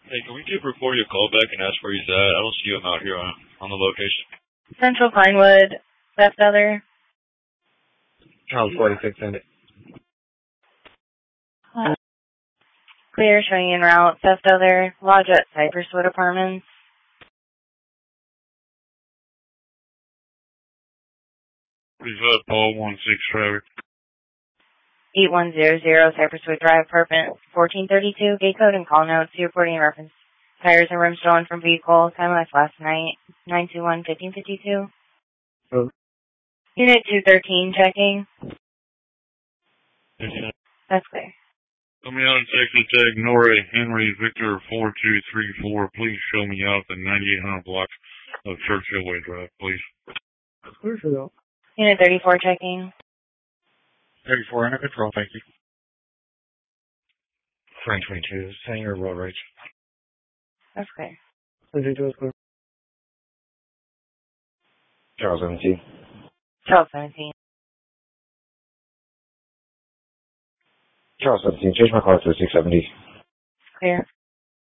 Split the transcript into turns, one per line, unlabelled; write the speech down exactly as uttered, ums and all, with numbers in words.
Hey, can we give Reporter a call back and ask where he's at? I don't see him out here on, on the location.
Central Pinewood, theft other.
Charles forty-six in it.
Uh, clear, showing en route, theft other, lodge at Cypresswood Apartments.
He's at Paul one six traffic.
eighty-one hundred Cypresswood Drive, apartment fourteen thirty-two, gate code and call notes, reporting in reference. Tires and rims stolen from vehicle, time left last night, nine two one, fifteen fifty-two.
Oh.
Unit two thirteen, checking.
Yeah.
That's clear.
Coming out in Texas Tech, Nora Henry Victor four two three four. Please show me out the ninety-eight hundred block of Churchill Way Drive, please.
Clear for that.
Unit thirty-four, checking.
thirty-four under control, thank you. Frank twenty-two, Sanger Road Rage.
That's clear.
twenty-two is clear. Charles seventeen.
Charles seventeen.
Charles seventeen, change my car to a six seventy.
Clear.